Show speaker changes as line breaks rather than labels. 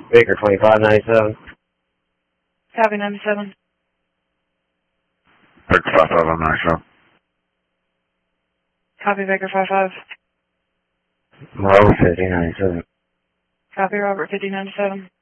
Baker 2597.
Copy 97.
Baker 5597.
Copy Baker 55.
Robert 5097.
Copy Robert 5097.